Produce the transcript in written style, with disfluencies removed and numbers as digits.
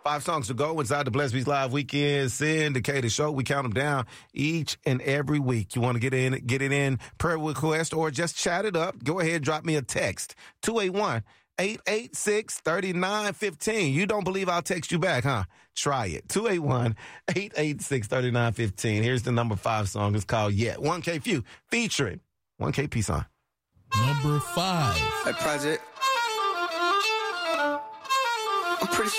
5 songs to go inside the Blessed Beats Live Weekend Syndicated Show. We count them down each and every week. You want to get it in, prayer request, or just chat it up, go ahead, drop me a text. 281-886-3915. You don't believe I'll text you back, huh? Try it. 281-886-3915. Here's the number 5 song. It's called Yet. 1K Few featuring 1K Peace On. Number 5. Hey, Project. I'm pretty